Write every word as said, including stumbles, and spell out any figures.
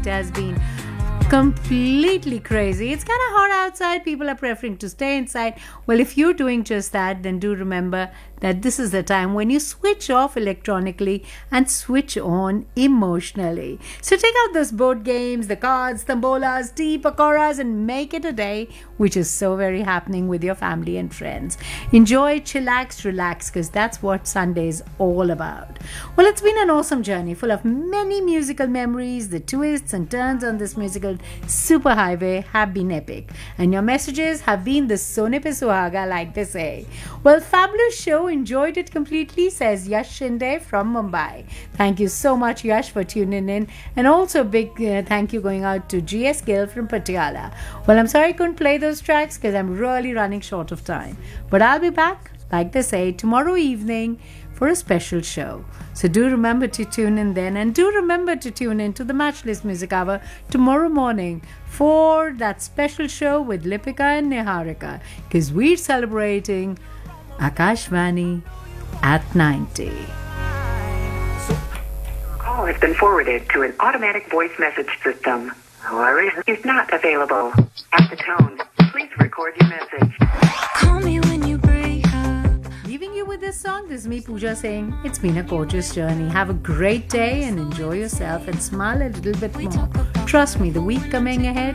has been completely crazy. It's kind of hot outside. People are preferring to stay inside. Well, if you're doing just that, then do remember that this is the time when you switch off electronically and switch on emotionally. So take out those board games, the cards, tambolas, tea, pakoras, and make it a day which is so very happening with your family and friends. Enjoy, chillax, relax, because that's what Sunday is all about. Well, it's been an awesome journey full of many musical memories. The twists and turns on this musical superhighway have been epic, and your messages have been the Sone Pe Suhaga, like they say. Well, fabulous show. Enjoyed it completely, says Yash Shinde from Mumbai. Thank you so much, Yash, for tuning in, and also big uh, thank you going out to G S Gill from Patiala. Well, I'm sorry I couldn't play those tracks because I'm really running short of time, but I'll be back, like they say, tomorrow evening for a special show. So do remember to tune in then, and do remember to tune in to the Matchless Music Hour tomorrow morning for that special show with Lipika and Niharika, because we're celebrating Akashvani at ninety. Call has been forwarded to an automatic voice message system. Whoever is not available. At the tone, please record your message. Call me when you break up. Leaving you with this song, this is me, Pooja, saying it's been a gorgeous journey. Have a great day and enjoy yourself and smile a little bit more. Trust me, the week coming ahead